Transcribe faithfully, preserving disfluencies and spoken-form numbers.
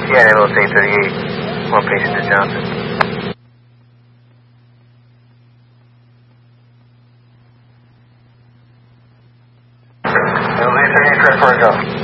Yeah, ambulance eight thirty-eight. One patient to Johnson. Ambulance eight thirty-eight, clear for a go.